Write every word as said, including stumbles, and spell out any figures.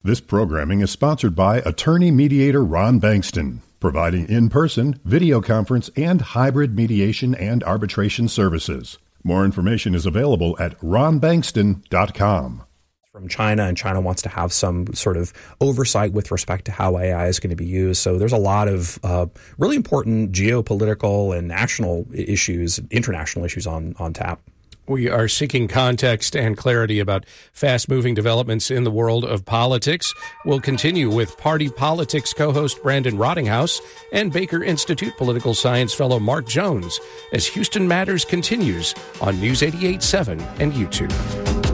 This programming is sponsored by attorney mediator Ron Bankston, providing in-person, video conference, and hybrid mediation and arbitration services. More information is available at ron bankston dot com. From China, and China wants to have some sort of oversight with respect to how A I is going to be used. So there's a lot of uh, really important geopolitical and national issues, international issues on, on tap. We are seeking context and clarity about fast-moving developments in the world of politics. We'll continue with Party Politics co-host Brandon Rottinghouse and Baker Institute political science fellow Mark Jones as Houston Matters continues on News eighty-eight point seven and YouTube.